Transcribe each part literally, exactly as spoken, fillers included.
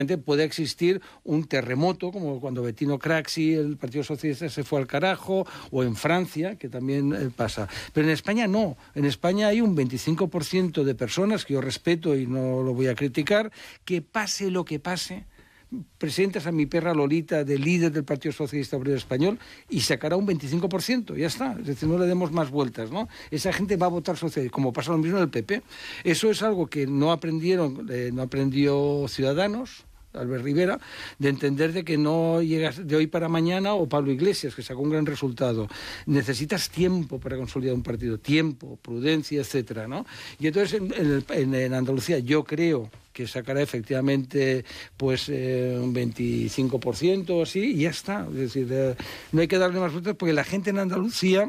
puede existir un terremoto, como cuando Bettino Craxi, el Partido Socialista, se fue al carajo, o en Francia, que también eh, pasa. Pero en España no. En España hay un veinticinco por ciento de personas, que yo respeto y no lo voy a criticar, que pase lo que pase, presentas a mi perra Lolita de líder del Partido Socialista Obrero Español y sacará un veinticinco por ciento, ya está. Es decir, no le demos más vueltas, ¿no? Esa gente va a votar socialista, como pasa lo mismo en el P P. Eso es algo que no aprendieron, eh, no aprendió Ciudadanos, Albert Rivera, de entender de que no llegas de hoy para mañana, o Pablo Iglesias, que sacó un gran resultado. Necesitas tiempo para consolidar un partido, tiempo, prudencia, etcétera, ¿no? Y entonces en, en, en, en Andalucía yo creo que sacará efectivamente pues eh, un veinticinco por ciento o así, y ya está. Es decir, eh, no hay que darle más vueltas, porque la gente en Andalucía...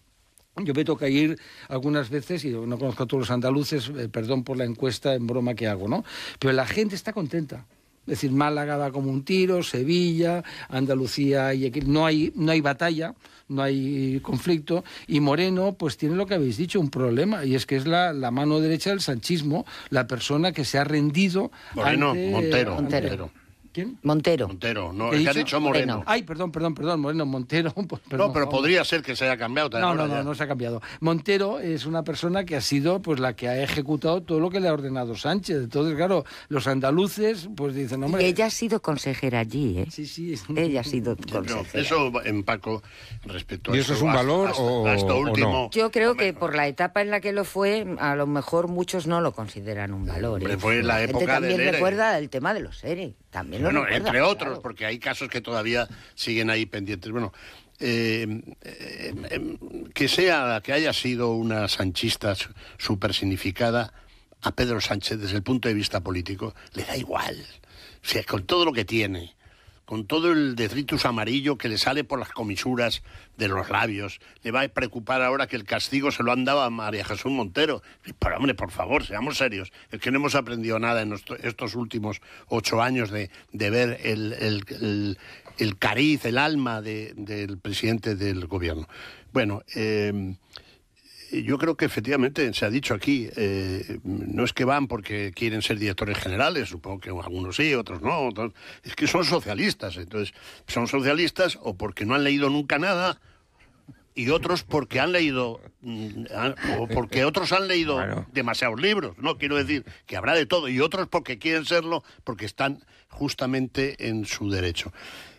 Yo me toca ir algunas veces, y no conozco a todos los andaluces, eh, perdón por la encuesta en broma que hago, ¿no? Pero la gente está contenta. Es decir, Málaga va como un tiro, Sevilla, Andalucía, y aquí no hay, no hay batalla, no hay conflicto, y Moreno pues tiene lo que habéis dicho, un problema, y es que es la, la mano derecha del sanchismo, la persona que se ha rendido Moreno, ante... Montero, ante... Montero. ¿Quién? Montero. Montero, no, ¿Qué es que he ha dicho? dicho Moreno. Moreno. Ay, perdón, perdón, perdón, Moreno, Montero. Perdón, no, pero podría ser que se haya cambiado también. No, no, ahora no, ya. no se ha cambiado. Montero es una persona que ha sido pues la que ha ejecutado todo lo que le ha ordenado Sánchez. Entonces, claro, los andaluces pues dicen, hombre... Y ella ha sido consejera allí, ¿eh? Sí, sí. Ella ha sido Pero consejera. eso en Paco, respecto a ¿Y eso es un valor hasta, o, hasta o último, no? Yo creo hombre, que por la etapa en la que lo fue, a lo mejor muchos no lo consideran un valor. Hombre, ¿eh? fue la gente época también del E R E. recuerda el tema de los E R E. También lo Bueno, recuerda, entre otros, claro. porque hay casos que todavía siguen ahí pendientes. Bueno, eh, eh, eh, que sea, que haya sido una sanchista súper significada, a Pedro Sánchez, desde el punto de vista político, le da igual. O sea, con todo lo que tiene, con todo el detritus amarillo que le sale por las comisuras de los labios, le va a preocupar ahora que el castigo se lo han dado a María Jesús Montero. Pero hombre, por favor, seamos serios. Es que no hemos aprendido nada en nuestro, estos últimos ocho años de, de ver el, el, el, el cariz, el alma de, del presidente del gobierno. Bueno, eh, yo creo que efectivamente se ha dicho aquí, eh, no es que van porque quieren ser directores generales, supongo que algunos sí, otros no, otros, es que son socialistas, entonces son socialistas o porque no han leído nunca nada, y otros porque han leído, o porque otros han leído bueno. demasiados libros, no quiero decir que habrá de todo, y otros porque quieren serlo, porque están justamente en su derecho.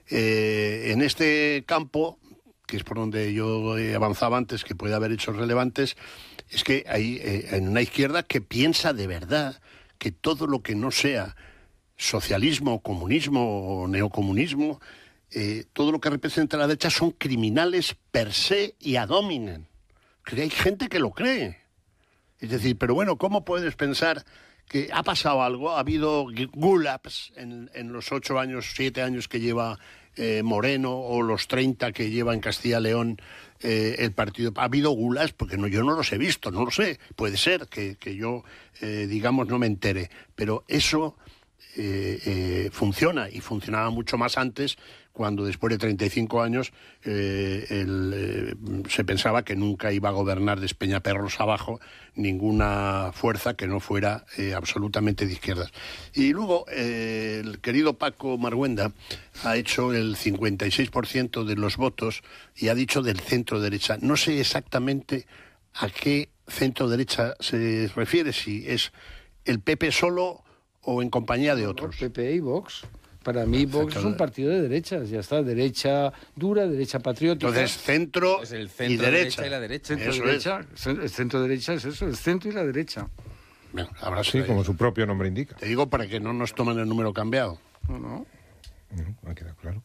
Eh, en este campo, que es por donde yo avanzaba antes, que puede haber hechos relevantes, es que hay eh, en una izquierda que piensa de verdad que todo lo que no sea socialismo, comunismo o neocomunismo, eh, todo lo que representa la derecha son criminales per se y ad hominem. Que hay gente que lo cree. Es decir, pero bueno, ¿cómo puedes pensar que ha pasado algo? Ha habido gulags en, en los ocho años, siete años que lleva Eh, Moreno, o los treinta que lleva en Castilla y León eh, el partido. ¿Ha habido gulags? Porque no, yo no los he visto, no lo sé. Puede ser que, que yo, eh, digamos, no me entere. Pero eso eh, eh, funciona, y funcionaba mucho más antes, cuando después de treinta y cinco años eh, el, eh, se pensaba que nunca iba a gobernar Despeñaperros abajo ninguna fuerza que no fuera eh, absolutamente de izquierdas. Y luego eh, el querido Paco Marguenda ha hecho el cincuenta y seis por ciento de los votos y ha dicho del centro derecha. No sé exactamente a qué centro derecha se refiere, si es el P P solo o en compañía de otros. P P y Vox. Para mí Vox es un partido de derechas, ya está, derecha dura, derecha patriótica. Entonces, centro, es el centro y derecha. derecha y la derecha. Centro Eso derecha, es. El centro derecha es eso, el centro y la derecha. Bueno, habrá Sí, como su propio nombre indica. Te digo para que no nos tomen el número cambiado. No, no. Uh-huh, ha quedado claro.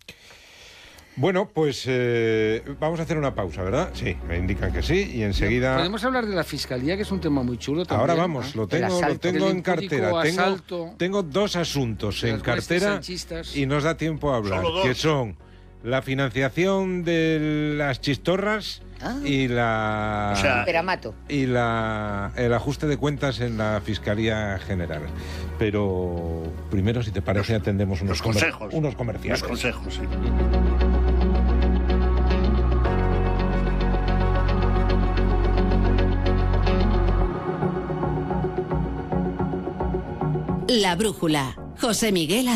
Bueno, pues eh, vamos a hacer una pausa, ¿verdad? Sí, me indican que sí, y enseguida... Podemos hablar de la Fiscalía, que es un tema muy chulo también. Ahora vamos, ¿no? lo tengo, lo tengo en cartera. Tengo, asalto, tengo dos asuntos en las cartera sanchistas. y nos da tiempo a hablar, que son la financiación de las chistorras Ah. y la... O sea, Peramato. y la, el ajuste de cuentas en la Fiscalía General. Pero primero, si te parece, los, atendemos unos, los consejos, comer, unos comerciales. Los consejos, sí. La brújula. José Miguel